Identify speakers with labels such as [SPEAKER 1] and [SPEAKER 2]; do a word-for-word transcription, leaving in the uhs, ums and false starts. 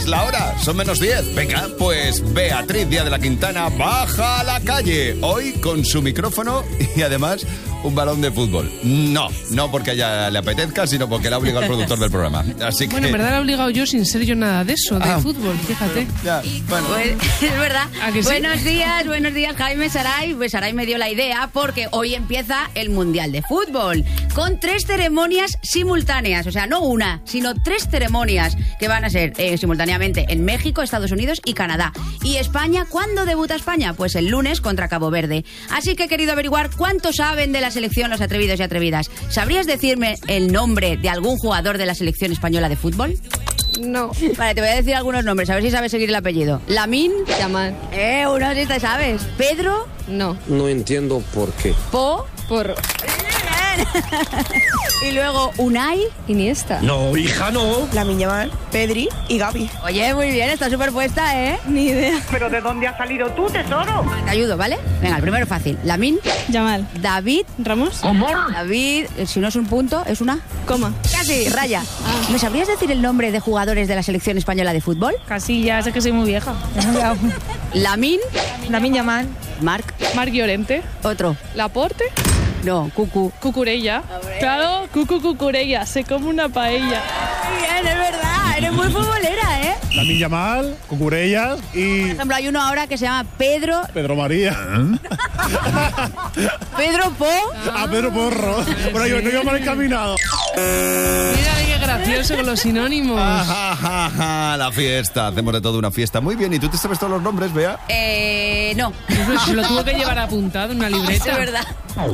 [SPEAKER 1] la hora, son menos diez. Venga, pues Beatriz Díaz de la Quintana baja a la calle. Hoy con su micrófono y además un balón de fútbol. No, no porque a ella le apetezca, sino porque la ha obligado el productor del programa. Así que...
[SPEAKER 2] Bueno, en verdad la he obligado yo sin ser yo nada de eso, de
[SPEAKER 1] Ah.
[SPEAKER 2] fútbol, fíjate.
[SPEAKER 1] Ya, bueno.
[SPEAKER 3] Pues, es verdad.
[SPEAKER 2] ¿A que sí?
[SPEAKER 3] Buenos días, buenos días, Jaime, Saray. Pues Saray me dio la idea porque hoy empieza el Mundial de Fútbol con tres ceremonias simultáneas. O sea, no una, sino tres ceremonias que van a ser eh, simultáneamente en México, Estados Unidos y Canadá. ¿Y España? ¿Cuándo debuta España? Pues el lunes contra Cabo Verde. Así que he querido averiguar cuánto saben de la selección los atrevidos y atrevidas. ¿Sabrías decirme el nombre de algún jugador de la selección española de fútbol?
[SPEAKER 2] No.
[SPEAKER 3] Vale, te voy a decir algunos nombres, a ver si sabes seguir el apellido. Lamín.
[SPEAKER 2] Yamal.
[SPEAKER 3] Eh, uno sí te sabes. Pedro.
[SPEAKER 2] No.
[SPEAKER 4] No entiendo por qué.
[SPEAKER 3] Po.
[SPEAKER 2] Por
[SPEAKER 3] Y luego Unai.
[SPEAKER 2] Iniesta.
[SPEAKER 4] No, hija, no.
[SPEAKER 5] Lamine Yamal, Pedri y Gavi.
[SPEAKER 3] Oye, muy bien, está súper puesta, ¿eh?
[SPEAKER 2] Ni idea.
[SPEAKER 5] ¿Pero de dónde has salido tú, tesoro?
[SPEAKER 3] Te ayudo, ¿vale? Venga, el primero fácil. Lamín.
[SPEAKER 2] Yamal.
[SPEAKER 3] David.
[SPEAKER 2] Ramos.
[SPEAKER 3] David, eh, si no es un punto, es una...
[SPEAKER 2] Coma.
[SPEAKER 3] Casi, raya. ¿Me sabrías decir el nombre de jugadores de la selección española de fútbol?
[SPEAKER 2] Casi, ya sé que soy muy vieja.
[SPEAKER 3] Lamín.
[SPEAKER 2] Lamine Yamal.
[SPEAKER 3] Marc.
[SPEAKER 2] Marc Llorente.
[SPEAKER 3] Otro.
[SPEAKER 2] Laporte.
[SPEAKER 3] No, Cucu.
[SPEAKER 2] Cucurella. Claro, Cucu Cucurella. Se come una paella.
[SPEAKER 3] Bien, es verdad. Eres muy futbolera, ¿eh?
[SPEAKER 6] Lamine Yamal, Cucurella y
[SPEAKER 3] Por ejemplo, hay uno ahora que se llama Pedro...
[SPEAKER 6] Pedro María.
[SPEAKER 3] Pedro Po.
[SPEAKER 6] A Pedro Porro. Pero yo no iba mal encaminado.
[SPEAKER 2] Mira qué gracioso con los sinónimos.
[SPEAKER 1] Ajá, ajá, ajá, la fiesta. Hacemos de todo una fiesta. Muy bien, ¿y tú te sabes todos los nombres, Bea?
[SPEAKER 3] Eh, no.
[SPEAKER 2] Se lo tuvo que llevar apuntado en una libreta.
[SPEAKER 3] Es verdad.